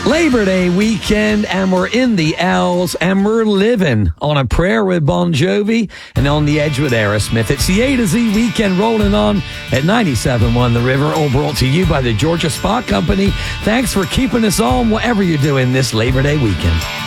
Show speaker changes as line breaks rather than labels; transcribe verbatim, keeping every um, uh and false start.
Labor Day weekend, and we're in the L's, and we're living on a prayer with Bon Jovi and On the Edge with Aerosmith. It's the A to Z weekend rolling on at ninety-seven point one The River, all brought to you by the Georgia Spa Company. Thanks for keeping us on, whatever you're doing this Labor Day weekend.